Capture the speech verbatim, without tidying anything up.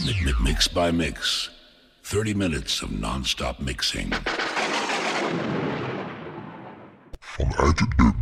Mix by mix. thirty minutes of non-stop mixing. Vanuit de